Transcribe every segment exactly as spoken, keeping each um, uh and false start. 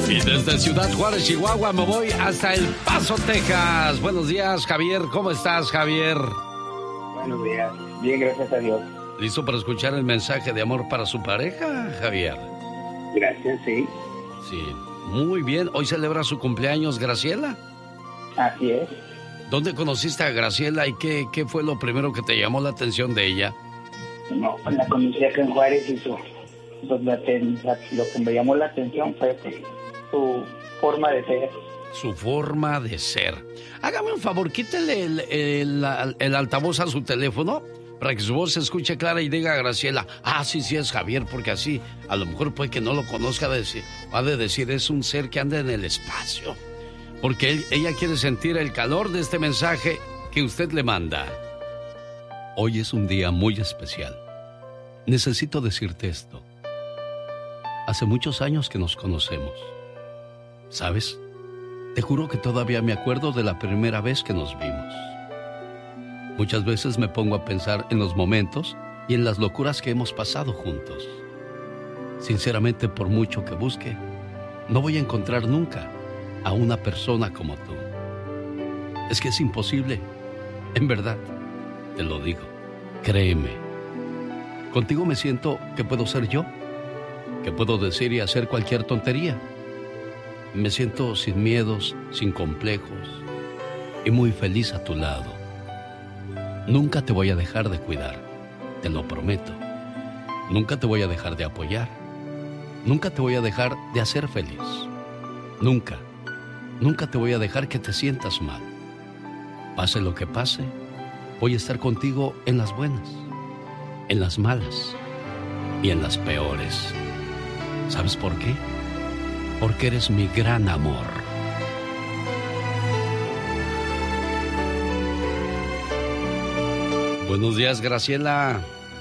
Y desde Ciudad Juárez, Chihuahua, me voy hasta El Paso, Texas. Buenos días, Javier. ¿Cómo estás, Javier? Buenos días. Bien, gracias a Dios. ¿Listo para escuchar el mensaje de amor para su pareja, Javier? Gracias, sí. Sí, muy bien. ¿Hoy celebra su cumpleaños, Graciela? Así es. ¿Dónde conociste a Graciela y qué, qué fue lo primero que te llamó la atención de ella? No, pues la conocí acá en Juárez y su, pues, la, la, lo que me llamó la atención fue pues, su forma de ser. Su forma de ser. Hágame un favor, quítele el, el, el, el altavoz a su teléfono para que su voz se escuche clara y diga a Graciela, ah, sí, sí es Javier, porque así a lo mejor puede que no lo conozca, de decir, va de decir, es un ser que anda en el espacio. Porque él, ella quiere sentir el calor de este mensaje que usted le manda. Hoy es un día muy especial. Necesito decirte esto. Hace muchos años que nos conocemos. ¿Sabes? Te juro que todavía me acuerdo de la primera vez que nos vimos. Muchas veces me pongo a pensar en los momentos y en las locuras que hemos pasado juntos. Sinceramente, por mucho que busque, no voy a encontrar nunca a una persona como tú. Es que es imposible. En verdad, te lo digo. Créeme. Contigo me siento que puedo ser yo, que puedo decir y hacer cualquier tontería. Me siento sin miedos, sin complejos y muy feliz a tu lado. Nunca te voy a dejar de cuidar, te lo prometo. Nunca te voy a dejar de apoyar. Nunca te voy a dejar de hacer feliz. Nunca, nunca te voy a dejar que te sientas mal. Pase lo que pase, voy a estar contigo en las buenas, en las malas y en las peores. ¿Sabes por qué? Porque eres mi gran amor. Buenos días, Graciela.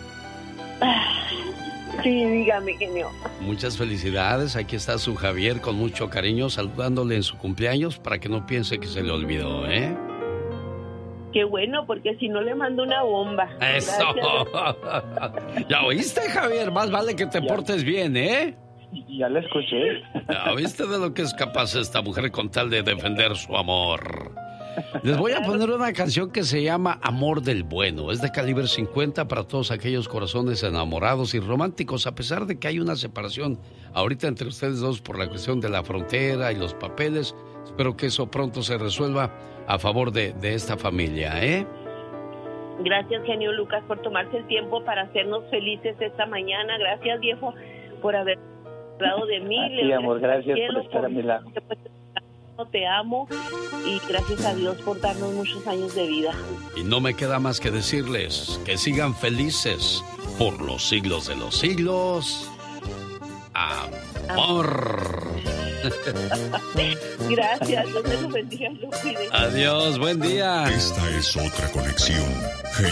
Sí, dígame, genio. Muchas felicidades. Aquí está su Javier con mucho cariño saludándole en su cumpleaños para que no piense que se le olvidó, ¿eh? Qué bueno, porque si no le mando una bomba. ¡Eso! Gracias. ¿Ya oíste, Javier? Más vale que te ya. portes bien, ¿eh? Ya la escuché. ¿Ya oíste de lo que es capaz esta mujer con tal de defender su amor? Les voy a poner una canción que se llama Amor del Bueno. Es de calibre cincuenta para todos aquellos corazones enamorados y románticos, a pesar de que hay una separación ahorita entre ustedes dos por la cuestión de la frontera y los papeles. Espero que eso pronto se resuelva a favor de, de esta familia, ¿eh? Gracias, genio Lucas, por tomarse el tiempo para hacernos felices esta mañana. Gracias, viejo, por haber hablado de mí. Sí, amor, gracias por estar a mi lado. Te amo y gracias a Dios por darnos muchos años de vida. Y no me queda más que decirles que sigan felices por los siglos de los siglos. Amor. Gracias, Dios me lo bendiga y lo cuide. Adiós, buen día. Esta es otra conexión.